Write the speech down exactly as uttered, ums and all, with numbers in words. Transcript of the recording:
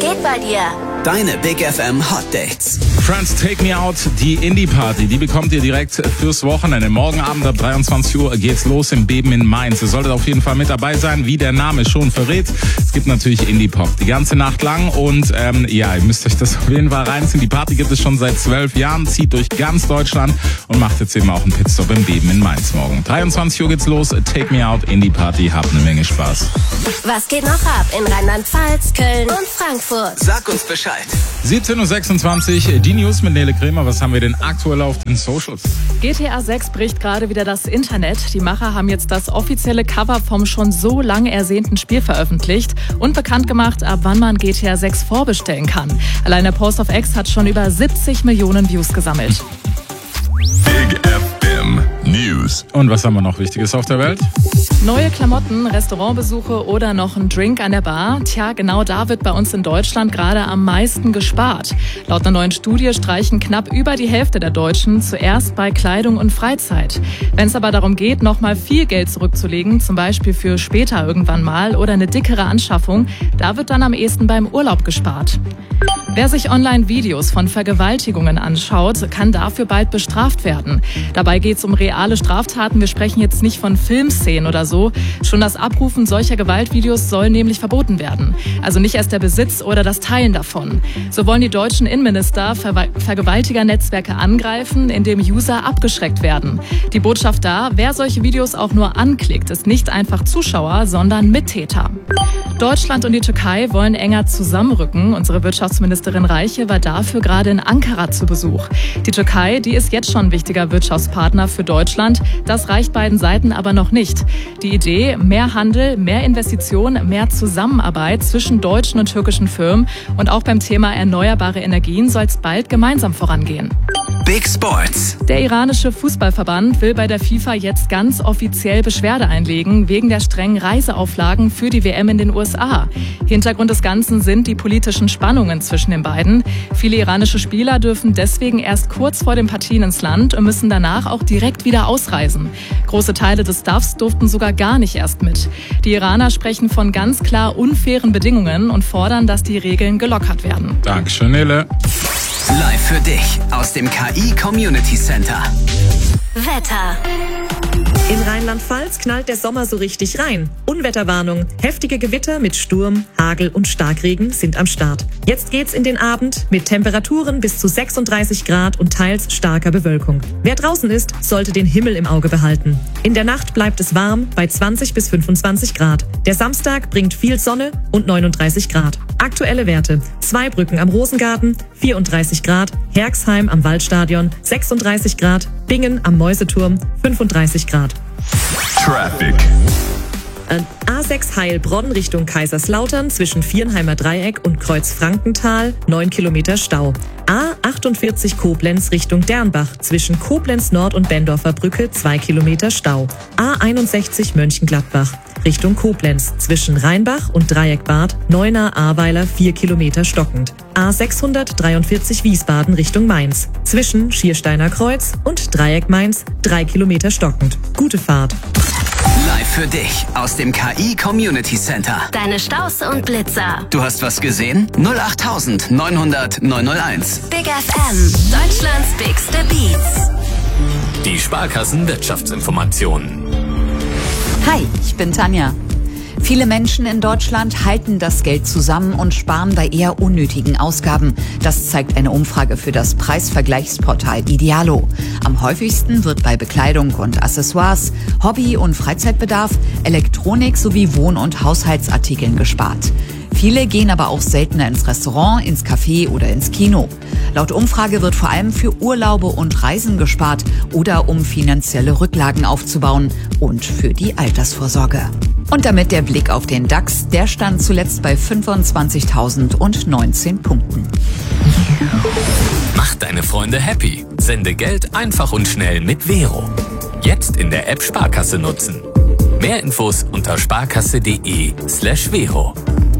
geht bei dir? Deine Big F M Hot Dates. Friends, Take Me Out, die Indie-Party, die bekommt ihr direkt fürs Wochenende. Morgen Abend ab dreiundzwanzig Uhr geht's los im Beben in Mainz. Ihr solltet auf jeden Fall mit dabei sein, wie der Name schon verrät. Es gibt natürlich Indie-Pop die ganze Nacht lang und ähm, ja, ihr müsst euch das auf jeden Fall reinziehen. Die Party gibt es schon seit zwölf Jahren, zieht durch ganz Deutschland und macht jetzt eben auch einen Pitstop im Beben in Mainz morgen. dreiundzwanzig Uhr geht's los, Take Me Out, Indie-Party, habt eine Menge Spaß. Was geht noch ab in Rheinland-Pfalz, Köln und Frankfurt? Sag uns Bescheid. siebzehn Uhr sechsundzwanzig, die News mit Nele Kremer. Was haben wir denn aktuell auf den Socials? G T A sechs bricht gerade wieder das Internet. Die Macher haben jetzt das offizielle Cover vom schon so lange ersehnten Spiel veröffentlicht und bekannt gemacht, ab wann man G T A sechs vorbestellen kann. Allein der Post of X hat schon über siebzig Millionen Views gesammelt. Big F M News. Und was haben wir noch Wichtiges auf der Welt? Neue Klamotten, Restaurantbesuche oder noch ein Drink an der Bar? Tja, genau da wird bei uns in Deutschland gerade am meisten gespart. Laut einer neuen Studie streichen knapp über die Hälfte der Deutschen zuerst bei Kleidung und Freizeit. Wenn es aber darum geht, noch mal viel Geld zurückzulegen, zum Beispiel für später irgendwann mal oder eine dickere Anschaffung, da wird dann am ehesten beim Urlaub gespart. Wer sich Online-Videos von Vergewaltigungen anschaut, kann dafür bald bestraft werden. Dabei geht es um reale Straftaten. Wir sprechen jetzt nicht von Filmszenen oder so. Schon das Abrufen solcher Gewaltvideos soll nämlich verboten werden. Also nicht erst der Besitz oder das Teilen davon. So wollen die deutschen Innenminister Ver- Vergewaltigernetzwerke angreifen, indem User abgeschreckt werden. Die Botschaft da, wer solche Videos auch nur anklickt, ist nicht einfach Zuschauer, sondern Mittäter. Deutschland und die Türkei wollen enger zusammenrücken. Unsere Wirtschaftsministerin Reiche war dafür gerade in Ankara zu Besuch. Die Türkei, die ist jetzt schon ein wichtiger Wirtschaftspartner für Deutschland. Das reicht beiden Seiten aber noch nicht. Die Idee, mehr Handel, mehr Investitionen, mehr Zusammenarbeit zwischen deutschen und türkischen Firmen und auch beim Thema erneuerbare Energien soll es bald gemeinsam vorangehen. Big Sports. Der iranische Fußballverband will bei der FIFA jetzt ganz offiziell Beschwerde einlegen wegen der strengen Reiseauflagen für die W M in den U S A. Hintergrund des Ganzen sind die politischen Spannungen zwischen den beiden. Viele iranische Spieler dürfen deswegen erst kurz vor den Partien ins Land und müssen danach auch direkt wieder ausreisen. Große Teile des Staffs durften sogar gar nicht erst mit. Die Iraner sprechen von ganz klar unfairen Bedingungen und fordern, dass die Regeln gelockert werden. Dankeschön, Nele. Live für dich aus dem K I Community Center. Wetter. In Rheinland-Pfalz knallt der Sommer so richtig rein. Unwetterwarnung, heftige Gewitter mit Sturm, Hagel und Starkregen sind am Start. Jetzt geht's in den Abend mit Temperaturen bis zu sechsunddreißig Grad und teils starker Bewölkung. Wer draußen ist, sollte den Himmel im Auge behalten. In der Nacht bleibt es warm bei zwanzig bis fünfundzwanzig Grad. Der Samstag bringt viel Sonne und neununddreißig Grad. Aktuelle Werte: Zweibrücken am Rosengarten, vierunddreißig Grad, Herxheim am Waldstadion, sechsunddreißig Grad, Bingen am Mäuseturm, fünfunddreißig Grad. Traffic. A sechs Heilbronn Richtung Kaiserslautern zwischen Viernheimer Dreieck und Kreuzfrankenthal, neun Kilometer Stau. A achtundvierzig Koblenz Richtung Dernbach zwischen Koblenz Nord und Bendorfer Brücke, zwei Kilometer Stau. A einundsechzig Mönchengladbach Richtung Koblenz zwischen Rheinbach und Dreieckbad, Neuenahr-Ahrweiler, vier Kilometer stockend. A sechshundertdreiundvierzig Wiesbaden Richtung Mainz zwischen Schiersteiner Kreuz und Dreieck Mainz, drei Kilometer stockend. Gute Fahrt. Live für dich aus dem K I Community Center. Deine Staus und Blitzer. Du hast was gesehen? null acht neun hundert neun null eins. Big F M. Deutschlands bigste Beats. Die Sparkassen Wirtschaftsinformationen. Hi, ich bin Tanja. Viele Menschen in Deutschland halten das Geld zusammen und sparen bei eher unnötigen Ausgaben. Das zeigt eine Umfrage für das Preisvergleichsportal Idealo. Am häufigsten wird bei Bekleidung und Accessoires, Hobby- und Freizeitbedarf, Elektronik sowie Wohn- und Haushaltsartikeln gespart. Viele gehen aber auch seltener ins Restaurant, ins Café oder ins Kino. Laut Umfrage wird vor allem für Urlaube und Reisen gespart oder um finanzielle Rücklagen aufzubauen und für die Altersvorsorge. Und damit der Blick auf den DAX, der stand zuletzt bei fünfundzwanzigtausendneunzehn Punkten. Mach deine Freunde happy. Sende Geld einfach und schnell mit Vero. Jetzt in der App Sparkasse nutzen. Mehr Infos unter sparkasse.de slash Vero.